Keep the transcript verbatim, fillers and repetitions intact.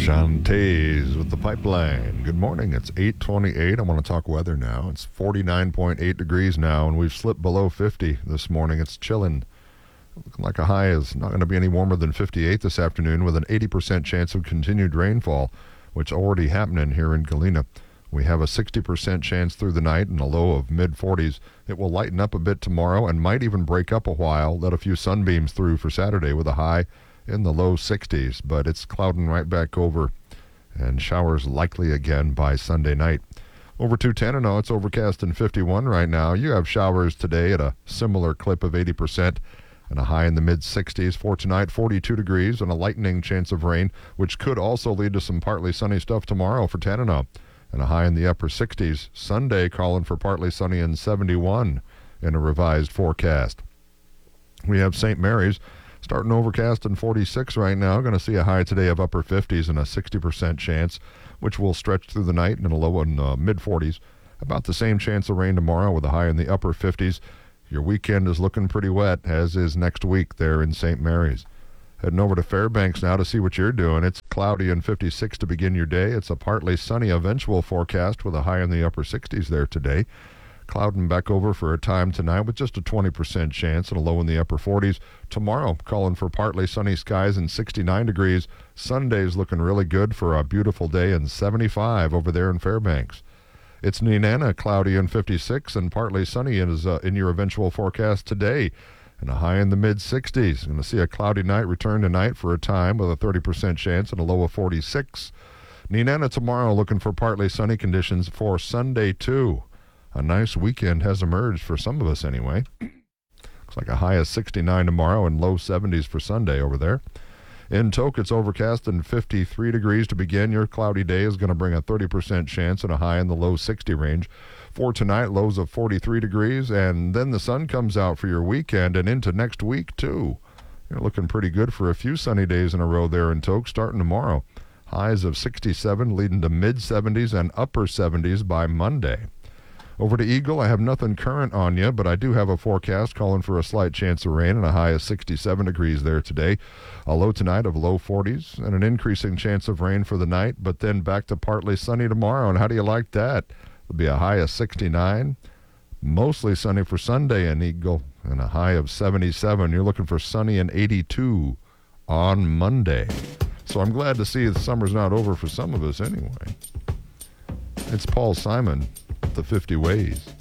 Shantays with the Pipeline. Good morning. It's eight twenty-eight. I want to talk weather now. It's forty-nine point eight degrees now, and we've slipped below fifty this morning. It's chilling. Looking like a high is not going to be any warmer than fifty-eight this afternoon, with an eighty percent chance of continued rainfall, which already happening here in Galena. We have a sixty percent chance through the night and a low of mid forties. It will lighten up a bit tomorrow and might even break up a while. Let a few sunbeams through for Saturday with a high in the low sixties, but it's clouding right back over, and showers likely again by Sunday night. Over two ten, and now it's overcast and fifty-one right now. You have showers today at a similar clip of eighty percent and a high in the mid sixties. For tonight, forty-two degrees and a lightening chance of rain, which could also lead to some partly sunny stuff tomorrow for Tanana, and a high in the upper sixties. Sunday calling for partly sunny and seventy-one in a revised forecast. We have Saint Mary's starting overcast and forty-six right now. Going to see a high today of upper fifties and a sixty percent chance, which will stretch through the night, and a low in uh, mid forties. About the same chance of rain tomorrow with a high in the upper fifties. Your weekend is looking pretty wet, as is next week there in Saint Mary's. Heading over to Fairbanks now to see what you're doing. It's cloudy and fifty-six to begin your day. It's a partly sunny eventual forecast with a high in the upper sixties there today. Clouding back over for a time tonight with just a twenty percent chance and a low in the upper forties. Tomorrow, calling for partly sunny skies and sixty-nine degrees. Sunday's looking really good for a beautiful day and seventy-five over there in Fairbanks. It's Nenana, cloudy and fifty-six, and partly sunny is uh, in your eventual forecast today, and a high in the mid sixties. Going to see a cloudy night return tonight for a time with a thirty percent chance and a low of forty-six. Nenana tomorrow, looking for partly sunny conditions for Sunday too. A nice weekend has emerged for some of us anyway. Looks like a high of sixty-nine tomorrow and low seventies for Sunday over there. In Tok, it's overcast and fifty-three degrees to begin. Your cloudy day is going to bring a thirty percent chance and a high in the low sixty range. For tonight, lows of forty-three degrees, and then the sun comes out for your weekend and into next week too. You're looking pretty good for a few sunny days in a row there in Tok starting tomorrow. Highs of sixty-seven leading to mid seventies and upper seventies by Monday. Over to Eagle, I have nothing current on you, but I do have a forecast calling for a slight chance of rain and a high of sixty-seven degrees there today. A low tonight of low forties and an increasing chance of rain for the night, but then back to partly sunny tomorrow. And how do you like that? It'll be a high of sixty-nine, mostly sunny for Sunday in Eagle, and a high of seventy-seven. You're looking for sunny and eighty-two on Monday. So I'm glad to see the summer's not over for some of us anyway. It's Paul Simon, The fifty Ways.